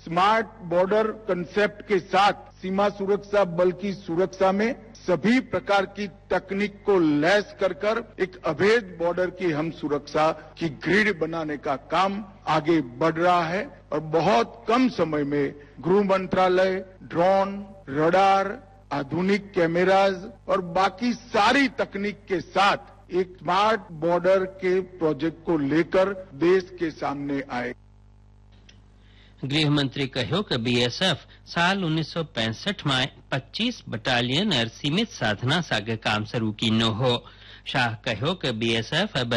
Smart border concept के साथ सीमा सुरक्षा बल की सुरक्षा में सभी प्रकार की तकनीक को लैस कर एक अभेद बॉर्डर की हम सुरक्षा की ग्रिड बनाने का काम आगे बढ़ रहा है और बहुत कम समय में गृह मंत्रालय ड्रोन, रडार, आधुनिक कैमराज और बाकी सारी तकनीक के साथ एक स्मार्ट बॉर्डर के प्रोजेक्ट को लेकर देश के सामने आए। गृहमंत्री કહ્યું કે બીએસએફ સાલ 1965 માં 25 બટાલિયન और सीमित साधना सागे काम शुरू कीनो हो। शाह કહ્યું કે बीएसएफ अब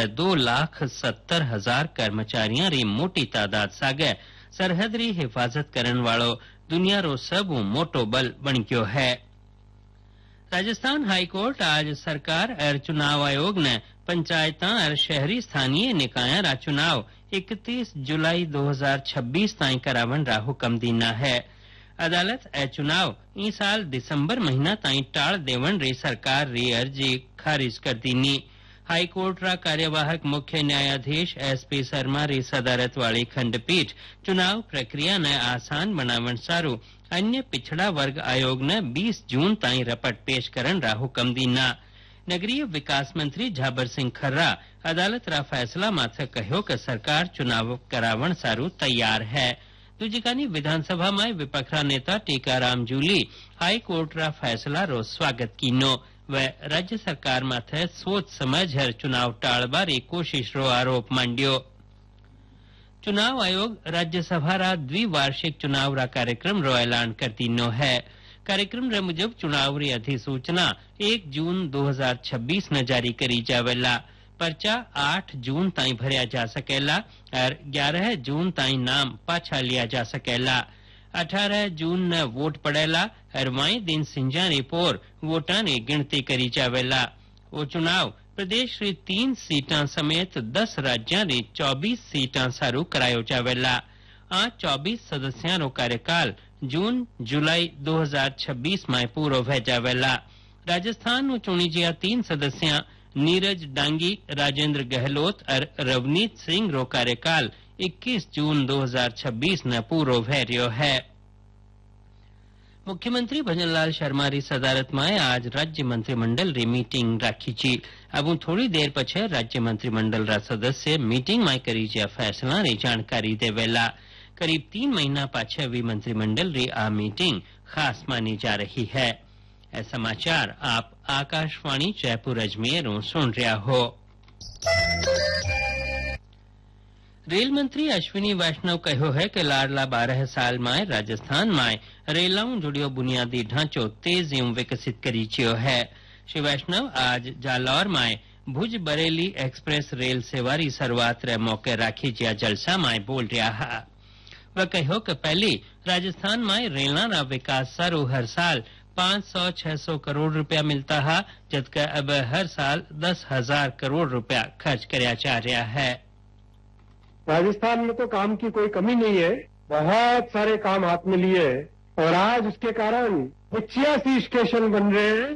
2,70,000 कर्मचारियों री मोटी तादाद सागे सरहद री हिफाजत करन वालो दुनिया रो सबू मोटो बल बन गयो है। राजस्थान हाईकोर्ट आज सरकार और चुनाव आयोग ने पंचायत और शहरी स्थानीय निकाय रा चुनाव 31 जुलाई 2026 ताई करावन रा हुक्म दीना है। अदालत ए चुनाव ई साल दिसंबर महीना ताई टाळ देवन री सरकार री अर्जी खारिज कर दीनी। हाईकोर्ट रा कार्यवाहक मुख्य न्यायाधीश एसपी शर्मा री सदारत वाली खंडपीठ चुनाव प्रक्रिया ने आसान बनावन सारू अन्य पिछड़ा वर्ग आयोग ने 20 जून ताई रपट पेश करन रा हुक्म दीना। नगरीय विकास मंत्री झाबर सिंह खर्रा अदालत रा फैसला माथे कह्यो कि सरकार चुनाव करावण सारू तैयार है। दूजिकानी विधानसभा में विपक्षा नेता टीकाराम जूली हाईकोर्ट रा फैसला रो स्वागत कीनो व राज्य सरकार माथे सोच समझ हर चुनाव टाळबारी कोशिश रो आरोप मांड्यो। चुनाव आयोग राज्यसभा रा द्विवार्षिक चुनाव रा कार्यक्रम रो ऐलान कर दीनो है। कार्यक्रम रे मुजब चुनाव री अधिसूचना 1 जून 2026 न जारी करी जावेला। पर्चा 8 जून ताई भरया जा सकेला और 11 जून ताई नाम पाछा लिया जा सकेला। 18 जून न वोट पड़ेला और वाई दिन सिंजा री पोर वोटां री गिनती करी जावेला। वो चुनाव प्रदेश री 3 सीटां समेत 10 राज्यां री 24 सीटां सारू करायो जावेला। आ 24 सदस्यां रो कार्यकाल जून जुलाई 2026 में पूरो वे जावेला। राजस्थान नु चुनी जिया 3 सदस्यां नीरज डांगी, राजेंद्र गहलोत और रवनीत सिंह रो कार्यकाल 21 जून 2026 न पूरो वे रियो है। मुख्यमंत्री भजनलाल शर्मा री सदारत में आज राज्य मंत्रिमंडल री मीटिंग राखी छी। अब थोड़ी देर पछे राज्य मंत्रिमंडल रा सदस्य मीटिंग में करी ज्या फैसला री जानकारी देवेला। करीब 3 महीना पाछे हुई मंत्रिमंडल री आ मीटिंग खास मानी जा रही है। ए समाचार आप आकाशवाणी जयपुर अजमेर सुन रहा हो। रेल मंत्री अश्विनी वैष्णव कहो है कि लाडला 12 साल में राजस्थान में रेलाऊ जुड़ियो बुनियादी ढांचो तेजी विकसित करी छियो है। श्री वैष्णव आज जालौर में भुज बरेली एक्सप्रेस रेल सेवा री शुरुआत रे मौके राखी जिया जलसा में बोल रहा है। वह कहो कि पहले राजस्थान में रेलना रा विकास सारू हर साल 500-600 करोड़ रुपया मिलता है, जबकि अब हर साल 10,000 करोड़ रुपया खर्च कराया जा रहा है। राजस्थान में तो काम की कोई कमी नहीं है, बहुत सारे काम हाथ में लिए और आज उसके कारण 85 स्टेशन बन रहे हैं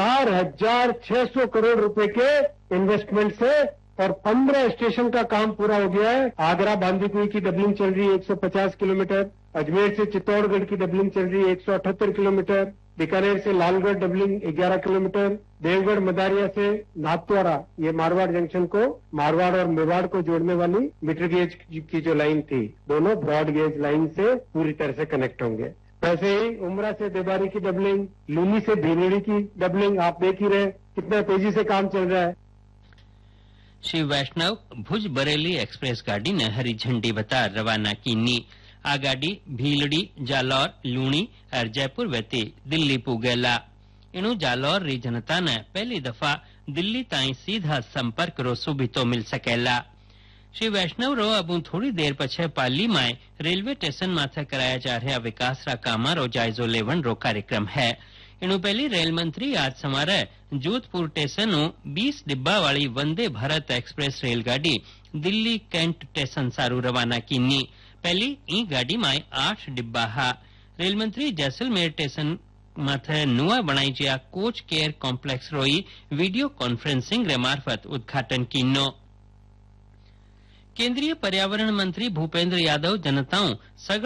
4,600 करोड़ रुपए के इन्वेस्टमेंट से और 15 स्टेशन का काम पूरा हो गया है। आगरा बांदीकुई की डबलिंग चल रही है 150 किलोमीटर, अजमेर से चित्तौड़गढ़ की डबलिंग चल रही है 178 किलोमीटर, बीकानेर से लालगढ़ डबलिंग 11 किलोमीटर, देवगढ़ मदारिया से नाथद्वारा ये मारवाड़ जंक्शन को मारवाड़ और मेवाड़ को जोड़ने वाली मीटर गेज की जो लाइन थी, दोनों ब्रॉड गेज लाइन से पूरी तरह से कनेक्ट होंगे। वैसे ही उमरा से देबारी की डबलिंग, लूनी से भीलड़ी की डबलिंग, आप देख ही रहे कितना तेजी से काम चल रहा है। श्री वैष्णव भुज बरेली एक्सप्रेस गाड़ी ने हरी झंडी बता रवाना कीनी। आ गाड़ी भीलड़ी, जालौर, लूणी और जयपुर वेती दिल्ली पुगेला। इनु जालौर री जनता ने पहली दफा दिल्ली ताई सीधा संपर्क रो सुबितो मिल सकेला। श्री वैष्णव रो अब थोड़ी देर पछे पाली में रेलवे स्टेशन माथे कराया जा रहा विकास रा कामा रो जायजो लेवन रो कार्यक्रम है। इनु पहली रेल मंत्री आज सवारे जोधपुर स्टेशन 20 डिब्बा वाली वंदे भारत एक्सप्रेस रेलगाड़ी दिल्ली कैंट स्टेशन सारू रवाना कीनी। पहली ई गाड़ी में 8 डिब्बा हा। रेल मंत्री जैसलमेर स्टेशन माथे नुआ बनाई जिया कोच केयर कॉम्प्लेक्स रोई वीडियो कॉन्फ्रेंसिंग रे मार्फत उद्घाटन कीनो। केंद्रीय पर्यावरण मंत्री भूपेंद्र यादव जनताओं